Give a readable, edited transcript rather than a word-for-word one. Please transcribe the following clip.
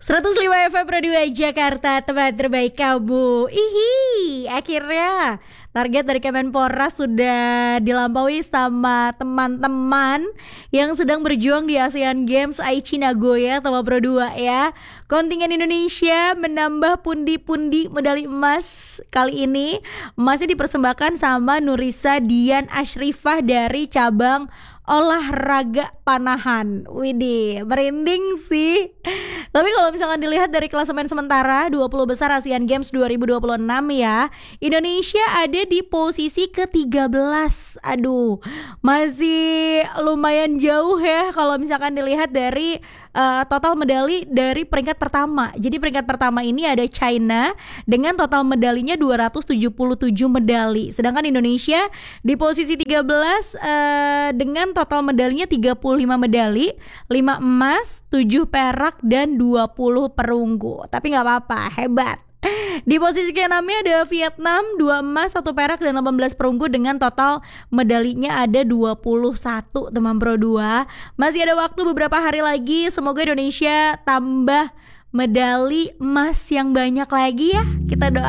105 FM Pro 2 Jakarta, tempat terbaik kamu. Akhirnya target dari Kemenpora sudah dilampaui sama teman-teman yang sedang berjuang di ASEAN Games Aichi Nagoya Tema Pro 2 ya. Kontingen Indonesia menambah pundi-pundi medali emas. Kali ini emasnya dipersembahkan sama Nurisa Dian Ashrifah dari cabang olahraga panahan. Widih, merinding sih. Tapi kalau misalkan dilihat dari klasemen sementara 20 besar ASEAN Games 2026 ya, Indonesia ada di posisi ke-13. Aduh, masih lumayan jauh ya kalau misalkan dilihat dari total medali dari peringkat pertama. Jadi peringkat pertama ini ada China dengan total medalinya 277 medali. Sedangkan Indonesia di posisi 13 dengan total medalinya 35 medali, 5 emas, 7 perak dan 20 perunggu. Tapi gak apa-apa, hebat. Di posisi ke-6 ada Vietnam, 2 emas, 1 perak dan 18 perunggu dengan total medalinya ada 21 teman Pro 2. Masih ada waktu beberapa hari lagi, semoga Indonesia tambah medali emas yang banyak lagi ya. Kita doa